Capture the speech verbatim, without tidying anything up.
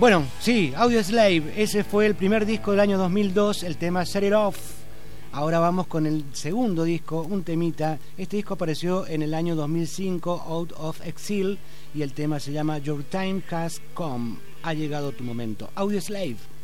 Bueno, sí, Audioslave, ese fue el primer disco del año dos mil dos, el tema Set It Off. Ahora vamos con el segundo disco, un temita. Este disco apareció en el año dos mil cinco, Out of Exile, y el tema se llama Your Time Has Come. Ha llegado tu momento. Audioslave.